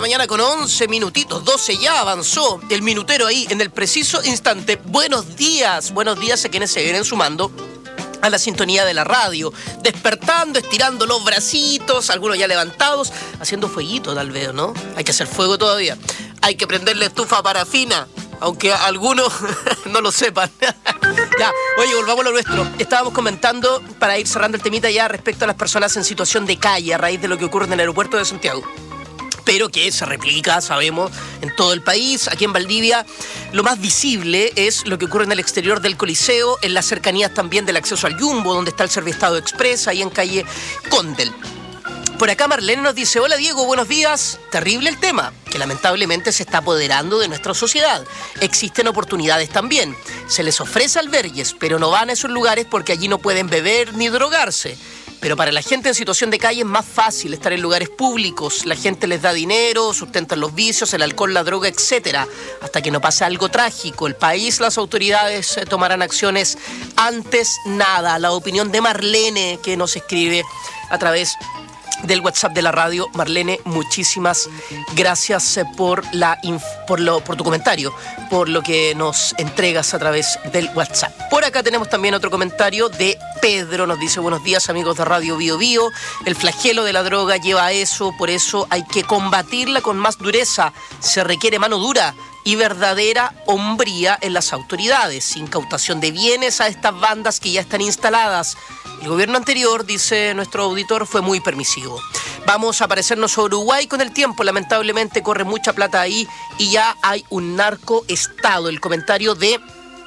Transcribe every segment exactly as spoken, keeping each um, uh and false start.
mañana con once minutitos, doce ya avanzó el minutero ahí en el preciso instante. Buenos días, buenos días a quienes se vienen sumando a la sintonía de la radio, despertando, estirando los bracitos, algunos ya levantados, haciendo fueguito tal vez, ¿no? Hay que hacer fuego todavía. Hay que prenderle estufa parafina, aunque algunos no lo sepan. Ya, oye, volvamos a lo nuestro. Estábamos comentando, para ir cerrando el temita ya, respecto a las personas en situación de calle a raíz de lo que ocurre en el aeropuerto de Santiago, pero que se replica, sabemos, en todo el país. Aquí en Valdivia lo más visible es lo que ocurre en el exterior del Coliseo, en las cercanías también del acceso al Jumbo, donde está el Serviestado Express, ahí en calle Condel. Por acá Marlene nos dice: hola Diego, buenos días. Terrible el tema, que lamentablemente se está apoderando de nuestra sociedad. Existen oportunidades también. Se les ofrece albergues, pero no van a esos lugares porque allí no pueden beber ni drogarse. Pero para la gente en situación de calle es más fácil estar en lugares públicos. La gente les da dinero, sustentan los vicios, el alcohol, la droga, etcétera. Hasta que no pase algo trágico. El país, las autoridades eh, tomarán acciones. Antes nada. La opinión de Marlene, que nos escribe a través del WhatsApp de la radio. Marlene, muchísimas gracias por, la inf- por, lo, por tu comentario, por lo que nos entregas a través del WhatsApp. Por acá tenemos también otro comentario de Pedro. Nos dice: buenos días amigos de Radio Bio Bio. El flagelo de la droga lleva a eso, por eso hay que combatirla con más dureza. Se requiere mano dura y verdadera hombría en las autoridades, incautación de bienes a estas bandas que ya están instaladas. El gobierno anterior, dice nuestro auditor, fue muy permisivo. Vamos a parecernos a Uruguay con el tiempo, lamentablemente corre mucha plata ahí y ya hay un narcoestado. El comentario de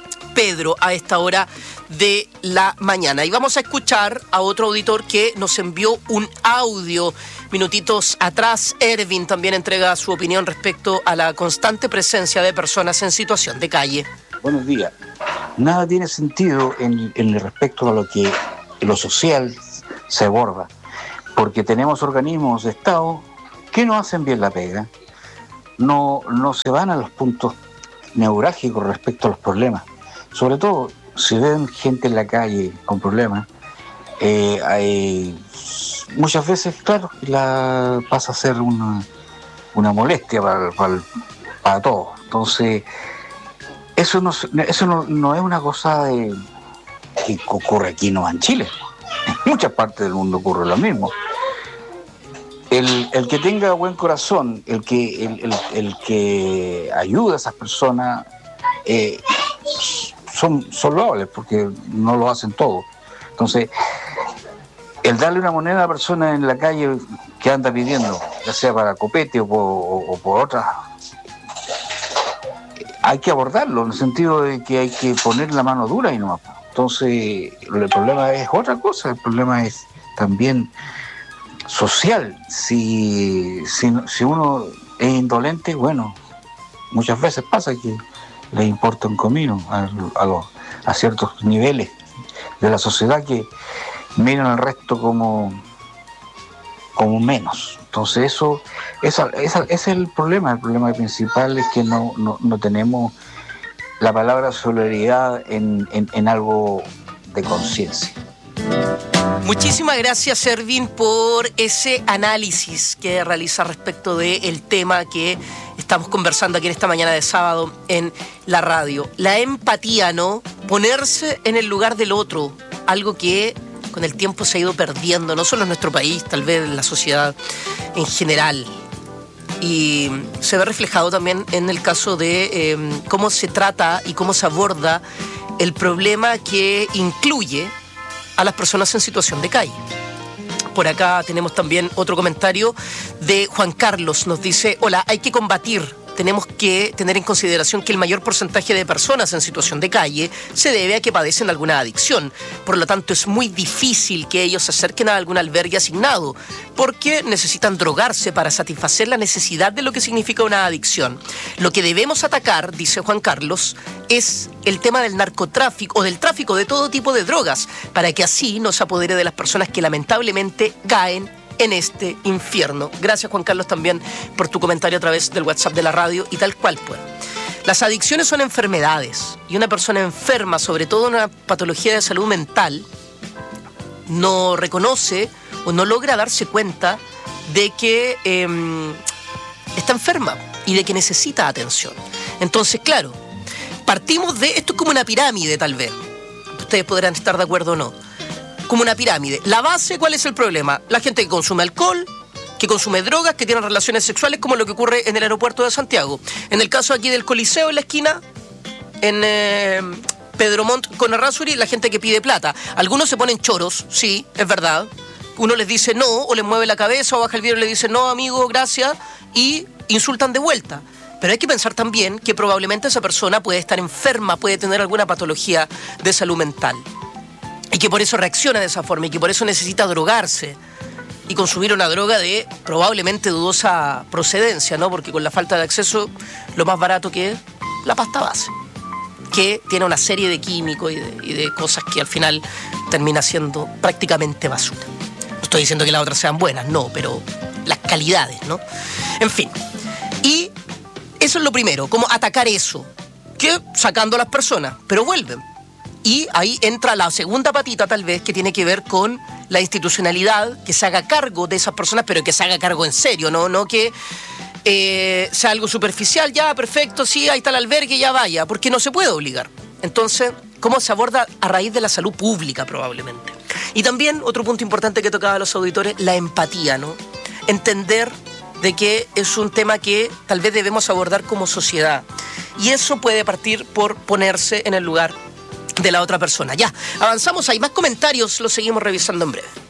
Pedro a esta hora de la mañana. Y vamos a escuchar a otro auditor que nos envió un audio minutitos atrás. Ervin también entrega su opinión respecto a la constante presencia de personas en situación de calle. Buenos días. Nada tiene sentido en, en respecto a lo que lo social se aborda, porque tenemos organismos de Estado que no hacen bien la pega, no, no se van a los puntos neurálgicos respecto a los problemas. Sobre todo, si ven gente en la calle con problemas, eh, hay, muchas veces, claro, la pasa a ser una, una molestia para, para, para todos. Entonces, eso no, eso no, no es una cosa de, que ocurre aquí no en Chile. En muchas partes del mundo ocurre lo mismo. El, el que tenga buen corazón, el que, el, el, el que ayuda a esas personas, eh, son, son loables porque no lo hacen todo. Entonces, el darle una moneda a una persona en la calle que anda pidiendo, ya sea para copete o por, o, o por otras, hay que abordarlo en el sentido de que hay que poner la mano dura y no. Entonces, el problema es otra cosa, el problema es también social. Si, si, si uno es indolente, bueno, muchas veces pasa que le importa un comino a, a, los, a ciertos niveles de la sociedad que miran al resto como, como menos. Entonces, eso, esa, esa, ese es el problema. El problema principal es que no, no, no tenemos la palabra solidaridad en, en, en algo de conciencia. Muchísimas gracias, Ervin, por ese análisis que realiza respecto del tema que estamos conversando aquí en esta mañana de sábado en la radio. La empatía, ¿no? Ponerse en el lugar del otro, algo que con el tiempo se ha ido perdiendo, no solo en nuestro país, tal vez en la sociedad en general. Y se ve reflejado también en el caso de eh, cómo se trata y cómo se aborda el problema que incluye a las personas en situación de calle. Por acá tenemos también otro comentario de Juan Carlos. Nos dice: hola, hay que combatir. Tenemos que tener en consideración que el mayor porcentaje de personas en situación de calle se debe a que padecen de alguna adicción. Por lo tanto, es muy difícil que ellos se acerquen a algún albergue asignado, porque necesitan drogarse para satisfacer la necesidad de lo que significa una adicción. Lo que debemos atacar, dice Juan Carlos, es el tema del narcotráfico o del tráfico de todo tipo de drogas, para que así no se apodere de las personas que lamentablemente caen en este infierno. Gracias, Juan Carlos, también por tu comentario a través del WhatsApp de la radio y tal cual, pues. Las adicciones son enfermedades y una persona enferma, sobre todo una patología de salud mental, no reconoce o no logra darse cuenta de que eh, está enferma y de que necesita atención. Entonces, claro, partimos de, esto es como una pirámide tal vez, ustedes podrán estar de acuerdo o no, como una pirámide. La base, ¿cuál es el problema? La gente que consume alcohol, que consume drogas, que tiene relaciones sexuales, como lo que ocurre en el aeropuerto de Santiago. En el caso aquí del Coliseo, en la esquina, en eh, Pedro Montt con Errázuriz, la gente que pide plata. Algunos se ponen choros, sí, es verdad. Uno les dice no, o les mueve la cabeza, o baja el vidrio y le dice no, amigo, gracias, y insultan de vuelta. Pero hay que pensar también que probablemente esa persona puede estar enferma, puede tener alguna patología de salud mental. Y que por eso reacciona de esa forma, y que por eso necesita drogarse y consumir una droga de probablemente dudosa procedencia, ¿no? Porque con la falta de acceso, lo más barato que es la pasta base, que tiene una serie de químicos y de, y de cosas que al final termina siendo prácticamente basura. No estoy diciendo que las otras sean buenas, no, pero las calidades, ¿no? En fin. Y eso es lo primero, como atacar eso, que sacando a las personas, pero vuelven. Y ahí entra la segunda patita, tal vez, que tiene que ver con la institucionalidad, que se haga cargo de esas personas, pero que se haga cargo en serio, no, no que eh, sea algo superficial, ya, perfecto, sí, ahí está el albergue, ya vaya, porque no se puede obligar. Entonces, ¿cómo se aborda a raíz de la salud pública, probablemente? Y también, otro punto importante que tocaba a los auditores, la empatía, ¿no? Entender de que es un tema que tal vez debemos abordar como sociedad. Y eso puede partir por ponerse en el lugar de la otra persona. Ya, avanzamos, hay más comentarios, los seguimos revisando en breve.